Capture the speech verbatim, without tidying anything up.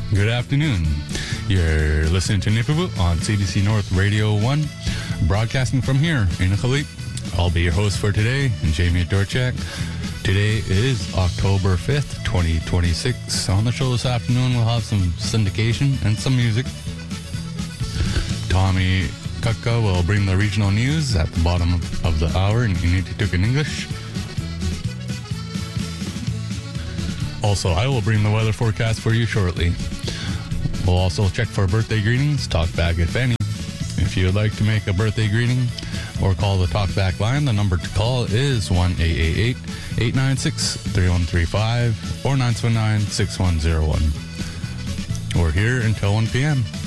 Good afternoon. You're listening to Nipawut on C B C North Radio one, broadcasting from here in Iqaluit. I'll be your host for today, Jamie Dorchak. Today is October fifth, twenty twenty-six. On the show this afternoon, we'll have some syndication and some music. Tommy Kutka will bring the regional news at the bottom of the hour in Inuktitut in English. Also, I will bring the weather forecast for you shortly. We'll also check for birthday greetings, talk back if any. If you would like to make a birthday greeting or call the talk back line, the number to call is one eight eight eight, eight nine six, three one three five or nine seven nine, six one zero one. We're here until one p.m.